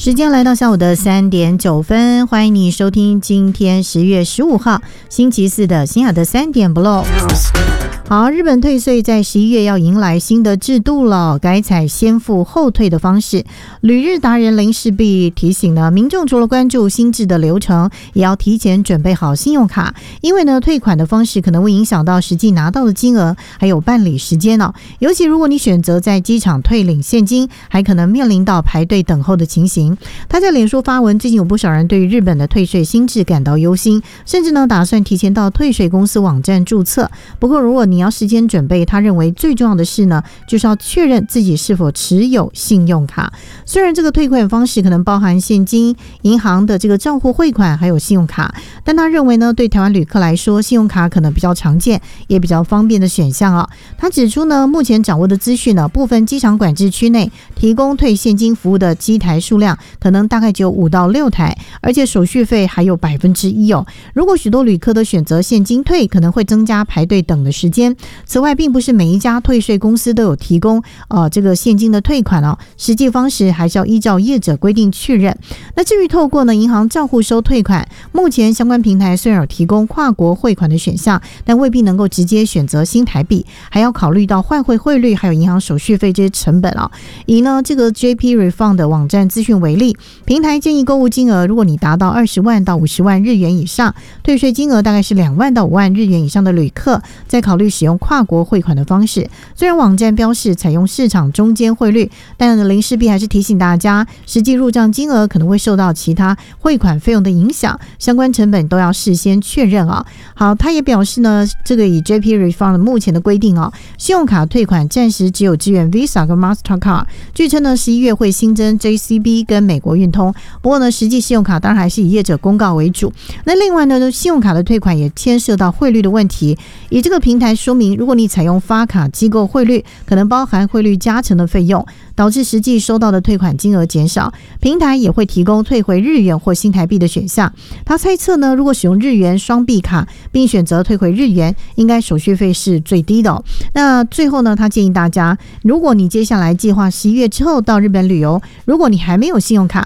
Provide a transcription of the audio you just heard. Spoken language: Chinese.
时间来到下午的3点9分，欢迎你收听今天10月15号星期四的新雅的3点 Blow。好，日本退税在11月要迎来新的制度了，改采先付后退的方式。旅日达人林世璧提醒呢，民众除了关注新制的流程，也要提前准备好信用卡，因为呢，退款的方式可能会影响到实际拿到的金额，还有办理时间哦。尤其如果你选择在机场退领现金，还可能面临到排队等候的情形。他在脸书发文，最近有不少人对于日本的退税新制感到忧心，甚至呢打算提前到退税公司网站注册。不过如果你要事先准备，他认为最重要的是呢，就是要确认自己是否持有信用卡。虽然这个退款方式可能包含现金、银行的这个账户汇款，还有信用卡，但他认为呢，对台湾旅客来说，信用卡可能比较常见，也比较方便的选项啊。他指出呢，目前掌握的资讯呢，部分机场管制区内提供退现金服务的机台数量可能大概只有5到6台，而且手续费还有1%哦。如果许多旅客都选择现金退，可能会增加排队等的时间。此外，并不是每一家退税公司都有提供这个现金的退款哦，实际方式还是要依照业者规定确认。那至于透过呢银行账户收退款，目前相关平台虽然有提供跨国汇款的选项，但未必能够直接选择新台币，还要考虑到换汇汇率还有银行手续费这些成本哦。以呢这个 JP Refund 的网站资讯为例，平台建议购物金额，如果你达到20万到50万日元以上，退税金额大概是2万到5万日元以上的旅客，再考虑使用跨国汇款的方式。虽然网站标示采用市场中间汇率，但林世璧还是提醒大家，实际入账金额可能会受到其他汇款费用的影响，相关成本都要事先确认啊。好，他也表示呢，这个以 JP Refund 目前的规定啊，信用卡退款暂时只有支援 Visa 跟 Mastercard， 据称呢11月会新增 JCB 跟美国运通，不过呢实际信用卡当然还是以业者公告为主。那另外呢，信用卡的退款也牵涉到汇率的问题，以这个平台说明，如果你采用发卡机构汇率，可能包含汇率加成的费用，导致实际收到的退款金额减少。平台也会提供退回日元或新台币的选项。他猜测呢，如果使用日元双币卡并选择退回日元，应该手续费是最低的哦。那最后呢，他建议大家，如果你接下来计划11月之后到日本旅游，如果你还没有信用卡，